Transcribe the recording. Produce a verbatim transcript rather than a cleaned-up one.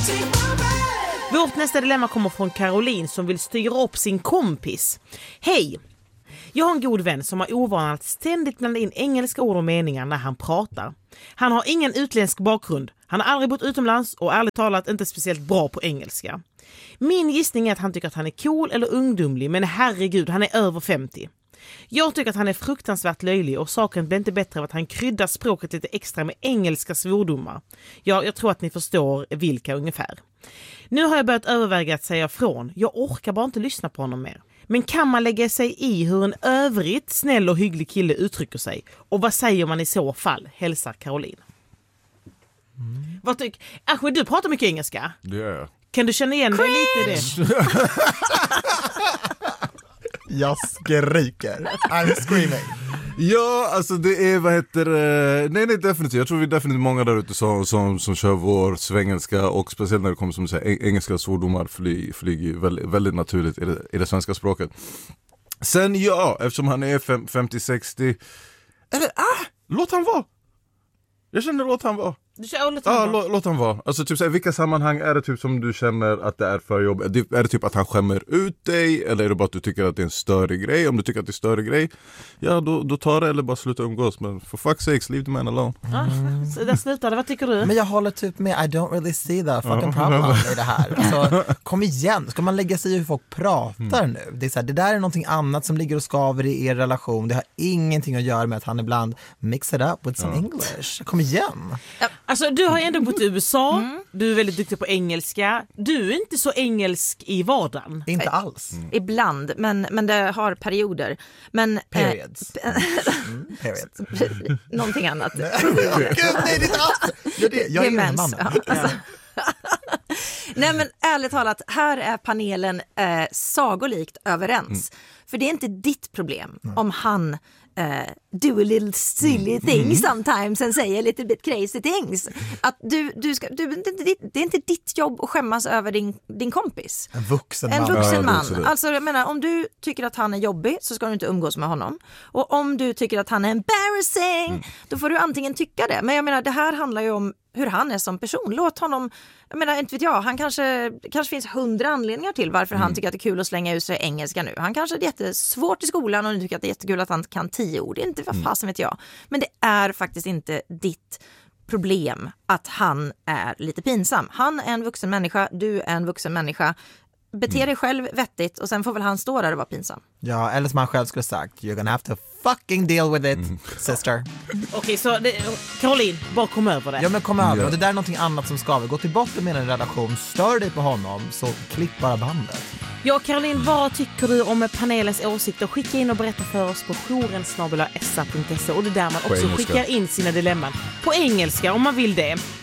Vårt nästa dilemma kommer från Caroline som vill styra upp sin kompis. Hej! Jag har en god vän som har ovanan att ständigt blanda in engelska ord och meningar när han pratar. Han har ingen utländsk bakgrund. Han har aldrig bott utomlands och ärligt talat inte speciellt bra på engelska. Min gissning är att han tycker att han är cool eller ungdomlig, men herregud, han är över femtio. Jag tycker att han är fruktansvärt löjlig och saken blir inte bättre av att han kryddar språket lite extra med engelska svordomar. Ja, jag tror att ni förstår vilka ungefär. Nu har jag börjat överväga att säga från. Jag orkar bara inte lyssna på honom mer. Men kan man lägga sig i hur en övrigt snäll och hygglig kille uttrycker sig? Och vad säger man i så fall? Hälsar Caroline. Mm. Vad tycker Ahmed, du pratar mycket engelska. Det gör jag. Kan du känna igen dig lite i det? Jag skriker. I'm screaming. Ja, alltså det är, vad heter eh, nej, nej, definitivt. Jag tror vi är definitivt många där ute som, som, som kör vår svengelska, och speciellt när det kommer som säger engelska svordomar flyger flyg väldigt, väldigt naturligt i det, i det svenska språket. Sen ja, eftersom han är femtio sextio, eller ah, låt han vara. Jag känner låt han vara. Du kör, låt han ja, vara. Låt, låt han vara. Alltså typ så här, vilka sammanhang är det typ som du känner att det är för jobb? Är det, är det typ att han skämmer ut dig, eller är det bara att du tycker att det är en större grej? Om du tycker att det är större grej, ja då, då tar det, eller bara sluta umgås. Men for fuck's sakes, leave the man alone. Mm. Så där slutade, vad tycker du? Men jag håller typ med, I don't really see that fucking problem i det här. Alltså, kom igen, ska man lägga sig i hur folk pratar mm. nu? Det är så här, det där är någonting annat som ligger och skaver i er relation. Det har ingenting att göra med att han ibland mix it up with some ja. English. Kom igen. Alltså du har ändå bott i U S A, mm. du är väldigt duktig på engelska. Du är inte så engelsk i vardagen. Inte alls. Mm. Ibland, men, men det har perioder. Men, Periods. Eh, mm, periods. Någonting annat. Gud, nej, det är inte alls. Jag är, jag är ingen man. Ja, alltså. Nej, men ärligt talat, här är panelen eh, sagolikt överens. Mm. För det är inte ditt problem mm. om han Uh, do a little silly things sometimes and say a little bit crazy things. Att du, du ska, du, det, det är inte ditt jobb att skämmas över din, din kompis. En vuxen man. En vuxen ja, man. Alltså jag menar, om du tycker att han är jobbig så ska du inte umgås med honom. Och om du tycker att han är embarrassing mm. då får du antingen tycka det. Men jag menar, det här handlar ju om hur han är som person. Låt honom, jag menar, inte vet jag, han kanske, kanske finns hundra anledningar till varför mm. han tycker att det är kul att slänga ut sig engelska nu. Han kanske är jättesvårt i skolan och du tycker att det är jättekul att han kan tio ord. Det är inte vad fasen vet jag. Men det är faktiskt inte ditt problem att han är lite pinsam. Han är en vuxen människa, du är en vuxen människa. Bete dig själv vettigt och sen får väl han stå där och vara pinsam. Ja, eller som han själv skulle sagt, you're gonna have to fucking deal with it, mm. sister. Okej, okay, så det, Caroline, bara kom över det. Ja, men kom över. Och det där är någonting annat som skaver. Gå till botten med en relation, stör dig på honom, så klipp bara bandet. Ja, Caroline, vad tycker du om panelens åsikter? Skicka in och berätta för oss på jouren snabel-a s a punkt se, och det där man också skickar in sina dilemman på engelska om man vill det.